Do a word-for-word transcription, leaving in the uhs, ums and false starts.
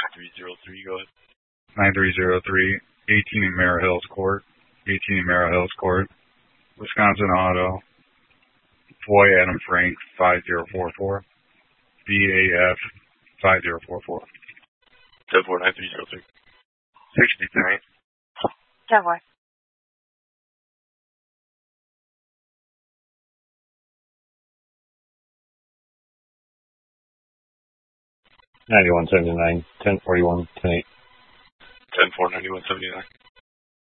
three zero three, go ahead. nine three zero three, eighteen Mara Hills Court, eighteen Mara Hills Court, Wisconsin Auto, Foy Adam Frank five zero four four, B A F five zero four four. ten four nine three zero three. sixty-three. ten four. ninety-one seventy-nine, ten forty-one, ten eight. ten four ninety-one seventy-nine.